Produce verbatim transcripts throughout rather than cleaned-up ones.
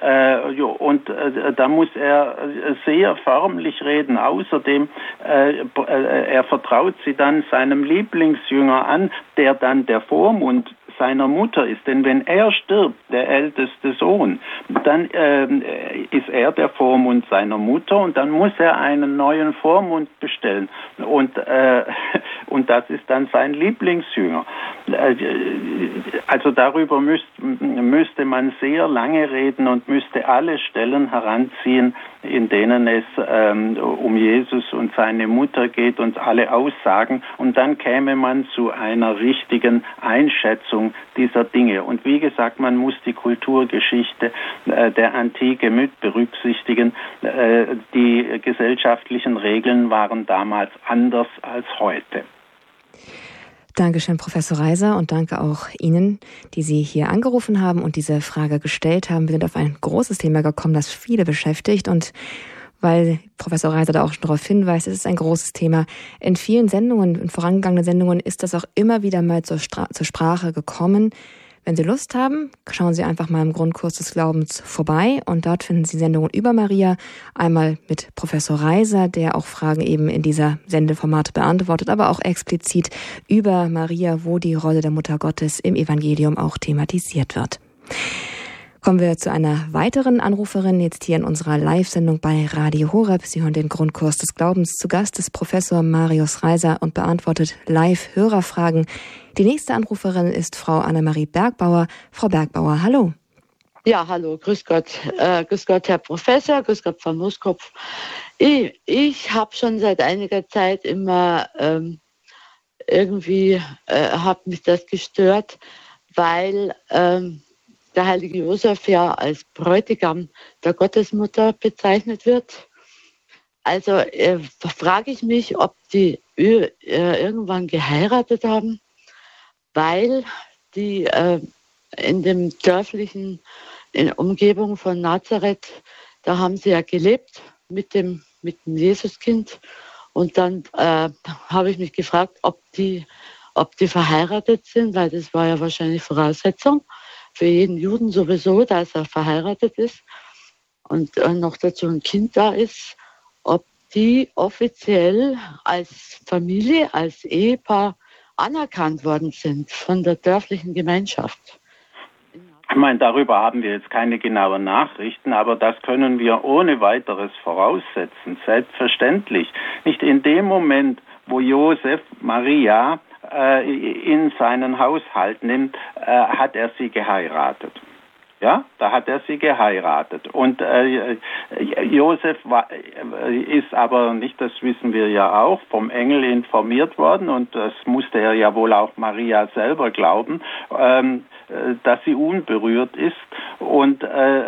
Äh, jo, und äh, da muss er sehr förmlich reden. Außerdem, äh, er vertraut sie dann seinem Lieblingsjünger an, der dann der Vormund seiner Mutter ist. Denn wenn er stirbt, der älteste Sohn, dann äh, ist er der Vormund seiner Mutter und dann muss er einen neuen Vormund bestellen. Und, äh, und das ist dann sein Lieblingsjünger. Also darüber müsst, müsste man sehr lange reden und müsste alle Stellen heranziehen, in denen es ähm, um Jesus und seine Mutter geht und alle Aussagen. Und dann käme man zu einer richtigen Einschätzung dieser Dinge. Und wie gesagt, man muss die Kulturgeschichte äh, der Antike mit berücksichtigen. Äh, die gesellschaftlichen Regeln waren damals anders als heute. Dankeschön, Professor Reiser, und danke auch Ihnen, die Sie hier angerufen haben und diese Frage gestellt haben. Wir sind auf ein großes Thema gekommen, das viele beschäftigt, und weil Professor Reiser da auch schon darauf hinweist, es ist ein großes Thema. In vielen Sendungen, in vorangegangenen Sendungen ist das auch immer wieder mal zur, Stra- zur Sprache gekommen. Wenn Sie Lust haben, schauen Sie einfach mal im Grundkurs des Glaubens vorbei, und dort finden Sie Sendungen über Maria, einmal mit Professor Reiser, der auch Fragen eben in dieser Sendeformat beantwortet, aber auch explizit über Maria, wo die Rolle der Mutter Gottes im Evangelium auch thematisiert wird. Kommen wir zu einer weiteren Anruferin, jetzt hier in unserer Live-Sendung bei Radio Horeb. Sie hören den Grundkurs des Glaubens. Zu Gast ist Professor Marius Reiser und beantwortet live Hörerfragen. Die nächste Anruferin ist Frau Annemarie Bergbauer. Frau Bergbauer, hallo. Ja, hallo, grüß Gott. Äh, grüß Gott, Herr Professor, grüß Gott, Frau Muskopf. Ich, ich habe schon seit einiger Zeit immer ähm, irgendwie, äh, hat mich das gestört, weil ähm, der heilige Josef ja als Bräutigam der Gottesmutter bezeichnet wird. Also äh, frage ich mich, ob die äh, irgendwann geheiratet haben, weil die äh, in dem dörflichen in Umgebung von Nazareth, da haben sie ja gelebt mit dem, mit dem Jesuskind. Und dann äh, habe ich mich gefragt, ob die, ob die verheiratet sind, weil das war ja wahrscheinlich Voraussetzung für jeden Juden sowieso, dass er verheiratet ist und äh, noch dazu ein Kind da ist, ob die offiziell als Familie, als Ehepaar anerkannt worden sind von der dörflichen Gemeinschaft. Ich meine, darüber haben wir jetzt keine genauen Nachrichten, aber das können wir ohne weiteres voraussetzen, selbstverständlich. Nicht in dem Moment, wo Josef Maria äh, in seinen Haushalt nimmt, äh, hat er sie geheiratet. Ja, da hat er sie geheiratet. Und äh, Josef war, äh, ist aber nicht, das wissen wir ja auch, vom Engel informiert worden, und das musste er ja wohl auch Maria selber glauben, ähm, dass sie unberührt ist und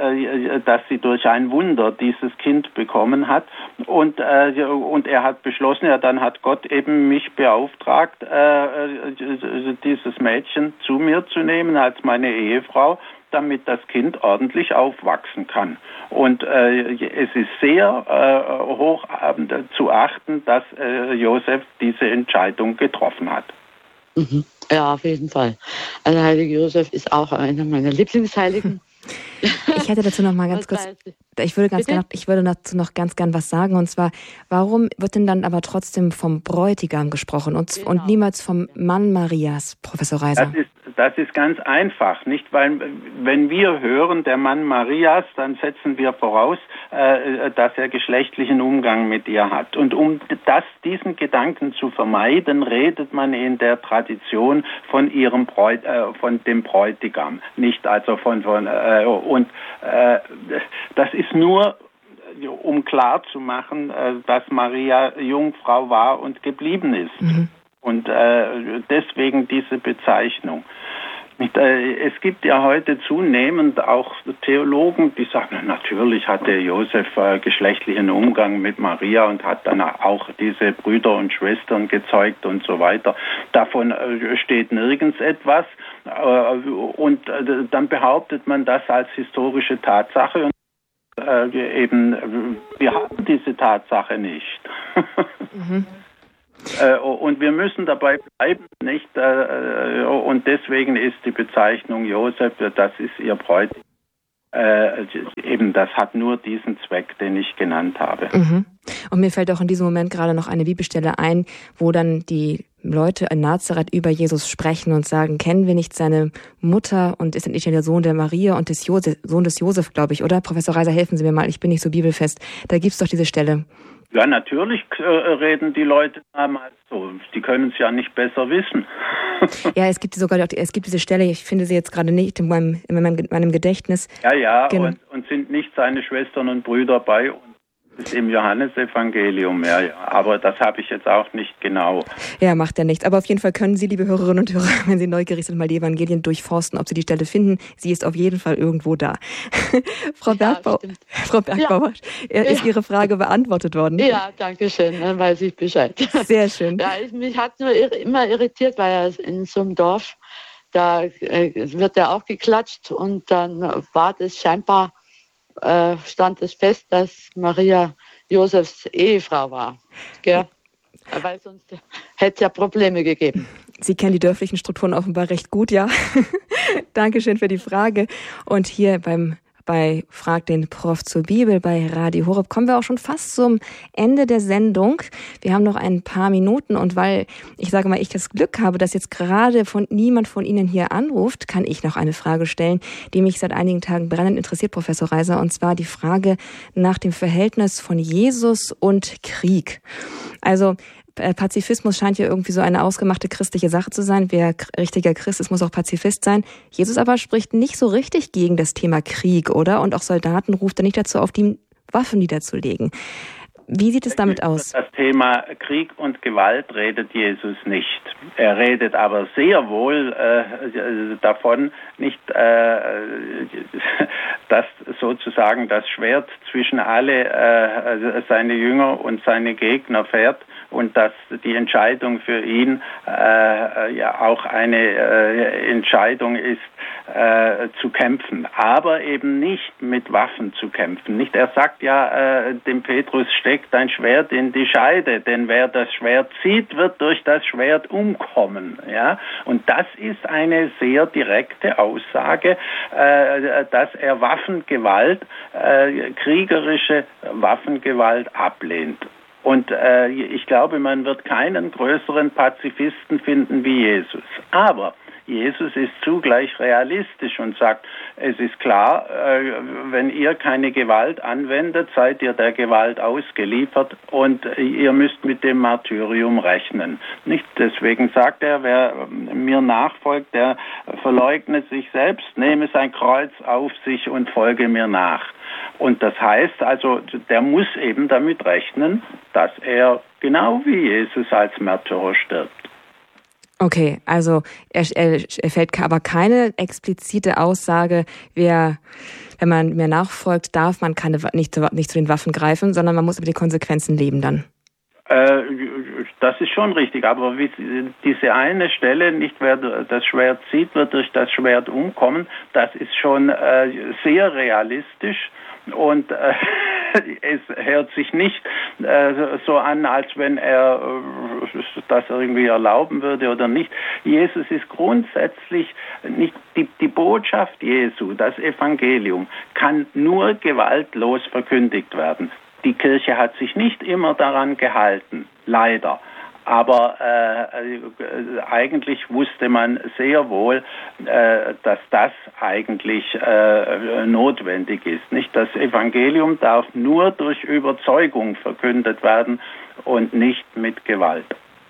äh, dass sie durch ein Wunder dieses Kind bekommen hat. Und, äh, und er hat beschlossen, ja, dann hat Gott eben mich beauftragt, äh, dieses Mädchen zu mir zu nehmen als meine Ehefrau, damit das Kind ordentlich aufwachsen kann. Und äh, es ist sehr äh, hoch äh, zu achten, dass äh, Josef diese Entscheidung getroffen hat. Mhm. Ja, auf jeden Fall. Also Heilige Josef ist auch einer meiner Lieblingsheiligen. Ich hätte dazu noch mal ganz kurz, ich würde ganz gern, ich würde dazu noch ganz gern was sagen, und zwar, warum wird denn dann aber trotzdem vom Bräutigam gesprochen und, genau. und niemals vom Mann Marias, Professor Reiser? Das ist, das ist ganz einfach, nicht? Weil, wenn wir hören, der Mann Marias, dann setzen wir voraus, äh, dass er geschlechtlichen Umgang mit ihr hat. Und um das, diesen Gedanken zu vermeiden, redet man in der Tradition von ihrem Bräut, äh, von dem Bräutigam, nicht also von, von äh, und äh, das ist nur, um klar zu machen, äh, dass Maria Jungfrau war und geblieben ist. Mhm. Und äh, deswegen diese Bezeichnung. Es gibt ja heute zunehmend auch Theologen, die sagen, natürlich hatte Josef äh, geschlechtlichen Umgang mit Maria und hat dann auch diese Brüder und Schwestern gezeugt und so weiter. Davon äh, steht nirgends etwas. Äh, und äh, dann behauptet man das als historische Tatsache. Und äh, eben, wir haben diese Tatsache nicht. Mhm. Und wir müssen dabei bleiben, nicht? Und deswegen ist die Bezeichnung Josef, das ist ihr Bräutigam. Äh, eben, das hat nur diesen Zweck, den ich genannt habe. Mhm. Und mir fällt auch in diesem Moment gerade noch eine Bibelstelle ein, wo dann die Leute in Nazareth über Jesus sprechen und sagen, kennen wir nicht seine Mutter und ist nicht der Sohn der Maria und des Josef, Sohn des Josef, glaube ich, oder? Professor Reiser, helfen Sie mir mal, ich bin nicht so bibelfest. Da gibt's doch diese Stelle. Ja, natürlich äh, reden die Leute damals so. Die können es ja nicht besser wissen. Ja, es gibt sogar es gibt diese Stelle, ich finde sie jetzt gerade nicht in meinem, in meinem, in meinem Gedächtnis. Ja, ja, genau. und, und sind nicht seine Schwestern und Brüder bei uns. Das ist im Johannesevangelium, ja, ja. Aber das habe ich jetzt auch nicht genau. Ja, macht ja nichts. Aber auf jeden Fall können Sie, liebe Hörerinnen und Hörer, wenn Sie neugierig sind, mal die Evangelien durchforsten, ob Sie die Stelle finden. Sie ist auf jeden Fall irgendwo da. Frau Bergbauer, ja, Frau Bergbauer, ja. Ist ja. Ihre Frage beantwortet worden? Ja, danke schön, dann weiß ich Bescheid. Sehr schön. Ja, ich, mich hat nur immer irritiert, weil er in so einem Dorf, da äh, wird ja auch geklatscht und dann war das scheinbar Äh, stand es fest, dass Maria Josefs Ehefrau war. Gell? Weil sonst hätte es ja Probleme gegeben. Sie kennen die dörflichen Strukturen offenbar recht gut, ja. Dankeschön für die Frage. Und hier beim bei Frag den Prof zur Bibel bei Radio Horeb kommen wir auch schon fast zum Ende der Sendung. Wir haben noch ein paar Minuten und weil ich sage mal, ich das Glück habe, dass jetzt gerade von niemand von Ihnen hier anruft, kann ich noch eine Frage stellen, die mich seit einigen Tagen brennend interessiert, Professor Reiser, und zwar die Frage nach dem Verhältnis von Jesus und Krieg. Also Pazifismus scheint ja irgendwie so eine ausgemachte christliche Sache zu sein. Wer richtiger Christ ist, muss auch Pazifist sein. Jesus aber spricht nicht so richtig gegen das Thema Krieg, oder? Und auch Soldaten ruft er nicht dazu auf, die Waffen niederzulegen. Wie sieht es damit aus? Das Thema Krieg und Gewalt redet Jesus nicht. Er redet aber sehr wohl äh, davon, nicht, äh, dass sozusagen das Schwert zwischen alle äh, seine Jünger und seine Gegner fährt und dass die Entscheidung für ihn äh, ja auch eine äh, Entscheidung ist, äh, zu kämpfen, aber eben nicht mit Waffen zu kämpfen. Nicht, er sagt ja äh, dem Petrus, steck dein Schwert in die Scheide, denn wer das Schwert zieht, wird durch das Schwert umkommen. Ja, und das ist eine sehr direkte Aussage, äh, dass er Waffengewalt, äh, kriegerische Waffengewalt ablehnt. Und äh, ich glaube, man wird keinen größeren Pazifisten finden wie Jesus. Aber Jesus ist zugleich realistisch und sagt, es ist klar, äh, wenn ihr keine Gewalt anwendet, seid ihr der Gewalt ausgeliefert und ihr müsst mit dem Martyrium rechnen. Nicht deswegen sagt er, wer mir nachfolgt, der verleugne sich selbst, nehme sein Kreuz auf sich und folge mir nach. Und das heißt also, der muss eben damit rechnen, dass er genau wie Jesus als Märtyrer stirbt. Okay, also er, er, er fällt aber keine explizite Aussage, wer, wenn man mir nachfolgt, darf man keine, nicht, nicht zu den Waffen greifen, sondern man muss über die Konsequenzen leben dann. Äh, das ist schon richtig, aber wie, diese eine Stelle, nicht wer das Schwert zieht, wird durch das Schwert umkommen, das ist schon äh, sehr realistisch. Und äh, es hört sich nicht äh, so an, als wenn er äh, das irgendwie erlauben würde oder nicht. Jesus ist grundsätzlich nicht die, die Botschaft Jesu, das Evangelium, kann nur gewaltlos verkündigt werden. Die Kirche hat sich nicht immer daran gehalten, leider. Aber äh, eigentlich wusste man sehr wohl, äh, dass das eigentlich äh, notwendig ist. Nicht? Das Evangelium darf nur durch Überzeugung verkündet werden und nicht mit Gewalt.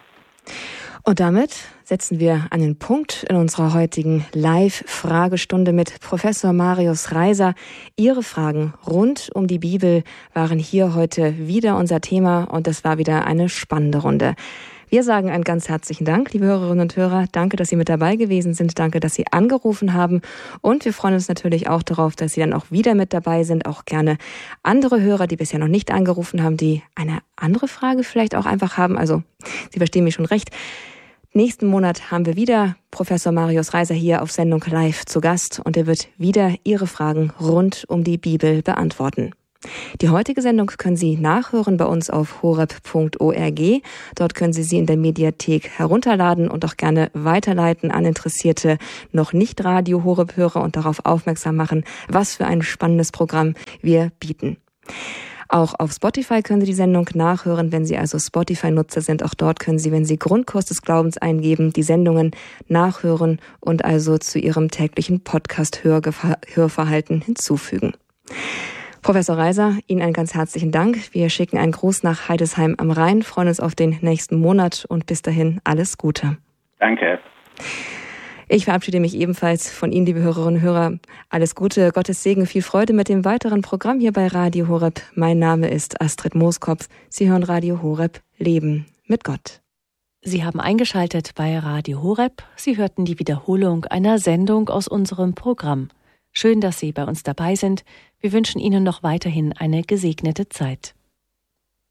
Und damit setzen wir einen Punkt in unserer heutigen Live-Fragestunde mit Professor Marius Reiser. Ihre Fragen rund um die Bibel waren hier heute wieder unser Thema und es war wieder eine spannende Runde. Wir sagen einen ganz herzlichen Dank, liebe Hörerinnen und Hörer. Danke, dass Sie mit dabei gewesen sind. Danke, dass Sie angerufen haben. Und wir freuen uns natürlich auch darauf, dass Sie dann auch wieder mit dabei sind. Auch gerne andere Hörer, die bisher noch nicht angerufen haben, die eine andere Frage vielleicht auch einfach haben. Also, Sie verstehen mich schon recht. Nächsten Monat haben wir wieder Professor Marius Reiser hier auf Sendung live zu Gast und er wird wieder Ihre Fragen rund um die Bibel beantworten. Die heutige Sendung können Sie nachhören bei uns auf horeb punkt org. Dort können Sie sie in der Mediathek herunterladen und auch gerne weiterleiten an interessierte, noch nicht Radio-Horeb-Hörer und darauf aufmerksam machen, was für ein spannendes Programm wir bieten. Auch auf Spotify können Sie die Sendung nachhören, wenn Sie also Spotify-Nutzer sind. Auch dort können Sie, wenn Sie Grundkurs des Glaubens eingeben, die Sendungen nachhören und also zu Ihrem täglichen Podcast-Hörverhalten hinzufügen. Professor Reiser, Ihnen einen ganz herzlichen Dank. Wir schicken einen Gruß nach Heidesheim am Rhein, freuen uns auf den nächsten Monat und bis dahin alles Gute. Danke. Ich verabschiede mich ebenfalls von Ihnen, liebe Hörerinnen und Hörer. Alles Gute, Gottes Segen, viel Freude mit dem weiteren Programm hier bei Radio Horeb. Mein Name ist Astrid Mooskopf. Sie hören Radio Horeb, Leben mit Gott. Sie haben eingeschaltet bei Radio Horeb. Sie hörten die Wiederholung einer Sendung aus unserem Programm. Schön, dass Sie bei uns dabei sind. Wir wünschen Ihnen noch weiterhin eine gesegnete Zeit.